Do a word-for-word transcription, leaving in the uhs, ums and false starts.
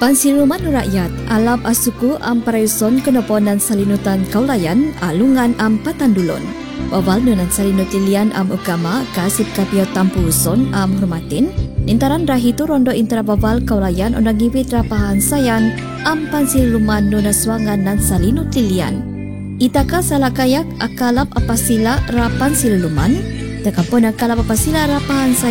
Pansiluman rakyat alap asuku am parayuson kenoponan salinutan kaulayan alungan am patandulon. Wawal nunan salinutilian am ukama kasip kapio tampuson am hormatin. Nintaran rahitu rondo intera bawal kaulayan onang ngibit rapahan sayan am pansiluman nunaswangan nan salinutilian. Itaka salakayak akalap apasila rapan siluman. Takapon akalap apasila rapahan sayan